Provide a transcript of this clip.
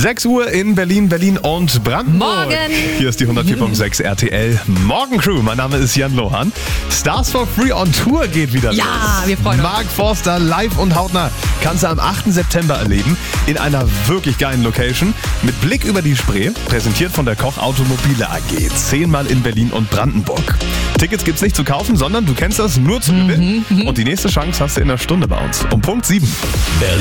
6 Uhr in Berlin, Berlin und Brandenburg. Morgen. Hier ist die 104.6 RTL Morgencrew. Mein Name ist Jan Lohan. Stars for Free on Tour geht wieder los. Ja, wir freuen uns. Mark Forster live und hautnah kannst du am 8. September erleben. In einer wirklich geilen Location. Mit Blick über die Spree. Präsentiert von der Koch Automobile AG. 10-mal in Berlin und Brandenburg. Tickets gibt's nicht zu kaufen, sondern du kennst das nur zu gewinnen. Und die nächste Chance hast du in einer Stunde bei uns. Um Punkt 7. Berlin.